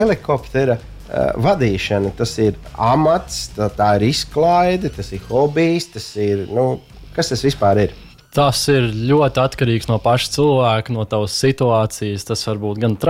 Helikoptera vadīšana, tas ir amats, tā ir izklaide, tas ir hobijs, tas ir, kas tas vispār ir? Tas ir ļoti atkarīgs no paša cilvēka, no tavas situācijas. Tas var būt gan